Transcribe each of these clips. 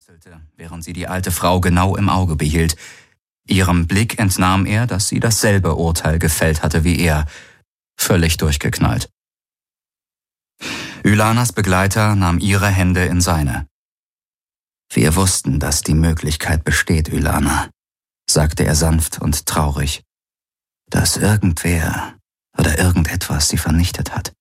blinzelte, während sie die alte Frau genau im Auge behielt. Ihrem Blick entnahm er, dass sie dasselbe Urteil gefällt hatte wie er, völlig durchgeknallt. Ylanas Begleiter nahm ihre Hände in seine. »Wir wussten, dass die Möglichkeit besteht, Ylana«, sagte er sanft und traurig, »dass irgendwer oder irgendetwas sie vernichtet hat.«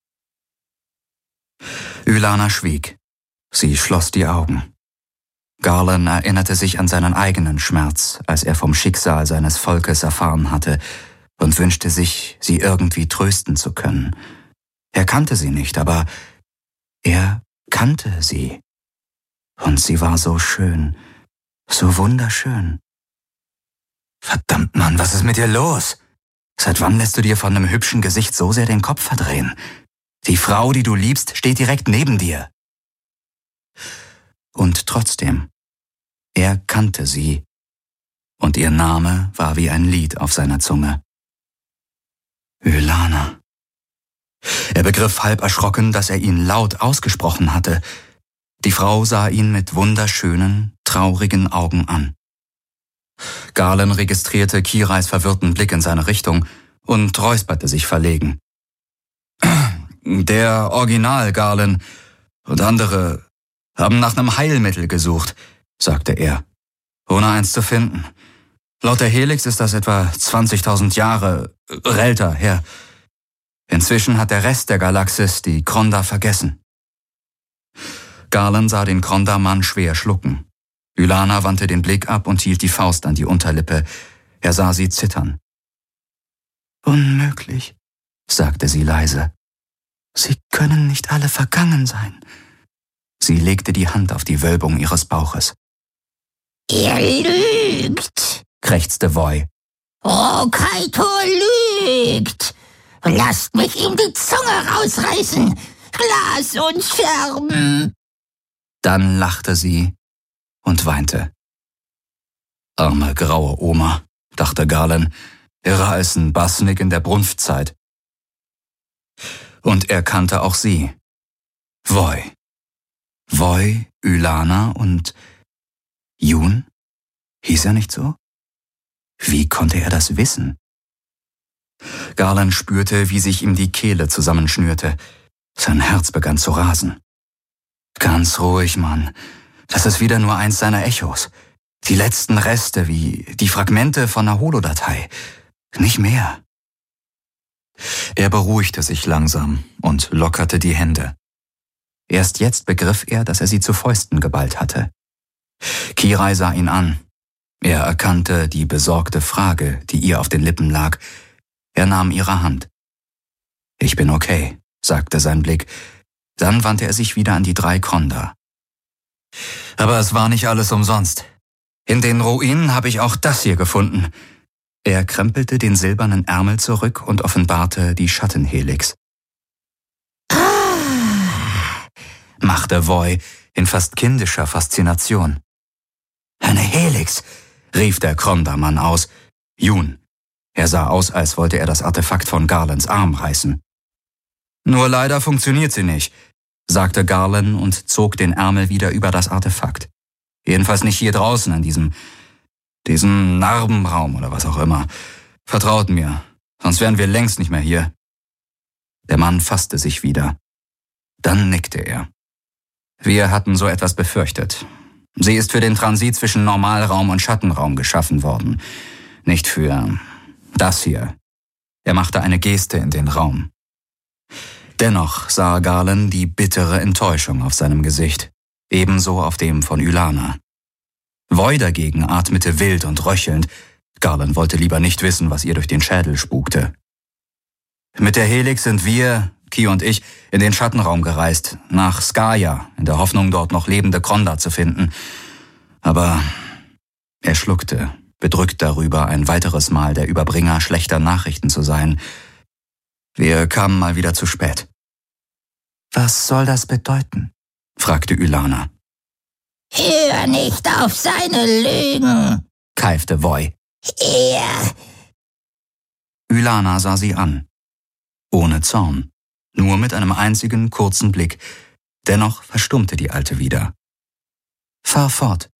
Ylana schwieg. Sie schloss die Augen. Garland erinnerte sich an seinen eigenen Schmerz, als er vom Schicksal seines Volkes erfahren hatte, und wünschte sich, sie irgendwie trösten zu können. Er kannte sie nicht, aber er kannte sie. Und sie war so schön, so wunderschön. »Verdammt, Mann, was ist mit dir los? Seit wann lässt du dir von einem hübschen Gesicht so sehr den Kopf verdrehen? Die Frau, die du liebst, steht direkt neben dir.« Und trotzdem, er kannte sie, und ihr Name war wie ein Lied auf seiner Zunge. Ylana. Er begriff halb erschrocken, dass er ihn laut ausgesprochen hatte. Die Frau sah ihn mit wunderschönen, traurigen Augen an. Garland registrierte Kirais verwirrten Blick in seine Richtung und räusperte sich verlegen. »Der Original Garland und andere haben nach einem Heilmittel gesucht«, sagte er, ohne eins zu finden. Laut der Helix ist das etwa 20.000 Jahre älter her. Inzwischen hat der Rest der Galaxis die Kronda vergessen. Garland sah den Kronda-Mann schwer schlucken. Ylana wandte den Blick ab und hielt die Faust an die Unterlippe. Er sah sie zittern. »Unmöglich«, sagte sie leise. »Sie können nicht alle vergangen sein.« Sie legte die Hand auf die Wölbung ihres Bauches. »Ihr lügt«, krächzte Voi. »Kaito lügt. Lasst mich ihm die Zunge rausreißen. Glas und Scherben.« Dann lachte sie und weinte. »Arme graue Oma«, dachte Garland, »irrer als ein Basnik in der Brunftzeit.« Und er kannte auch sie. Voi. Voi, Ylana und Jun? Hieß er nicht so? Wie konnte er das wissen? Garland spürte, wie sich ihm die Kehle zusammenschnürte. Sein Herz begann zu rasen. »Ganz ruhig, Mann. Das ist wieder nur eins seiner Echos. Die letzten Reste, wie die Fragmente von einer Holodatei. Nicht mehr.« Er beruhigte sich langsam und lockerte die Hände. Erst jetzt begriff er, dass er sie zu Fäusten geballt hatte. Kirai sah ihn an. Er erkannte die besorgte Frage, die ihr auf den Lippen lag. Er nahm ihre Hand. »Ich bin okay«, sagte sein Blick. Dann wandte er sich wieder an die 3 Kronda. »Aber es war nicht alles umsonst. In den Ruinen habe ich auch das hier gefunden.« Er krempelte den silbernen Ärmel zurück und offenbarte die Schattenhelix. Machte Voi in fast kindischer Faszination. »Eine Helix«, rief der Kronda-Mann aus. Jun. Er sah aus, als wollte er das Artefakt von Garlands Arm reißen. »Nur leider funktioniert sie nicht«, sagte Garland und zog den Ärmel wieder über das Artefakt. »Jedenfalls nicht hier draußen in diesem Narbenraum oder was auch immer. Vertraut mir, sonst wären wir längst nicht mehr hier.« Der Mann fasste sich wieder. Dann nickte er. »Wir hatten so etwas befürchtet. Sie ist für den Transit zwischen Normalraum und Schattenraum geschaffen worden. Nicht für das hier.« Er machte eine Geste in den Raum. Dennoch sah Garland die bittere Enttäuschung auf seinem Gesicht, ebenso auf dem von Ylana. Voi dagegen atmete wild und röchelnd. Garland wollte lieber nicht wissen, was ihr durch den Schädel spukte. »Mit der Helix sind wir, Ki und ich, in den Schattenraum gereist, nach Skaya, in der Hoffnung, dort noch lebende Kronda zu finden. Aber…« Er schluckte, bedrückt darüber, ein weiteres Mal der Überbringer schlechter Nachrichten zu sein. »Wir kamen mal wieder zu spät.« »Was soll das bedeuten?« fragte Ylana. »Hör nicht auf seine Lügen«, keifte Voi. »Er…« Ylana sah sie an. Ohne Zorn, nur mit einem einzigen kurzen Blick. Dennoch verstummte die Alte wieder. »Fahr fort«,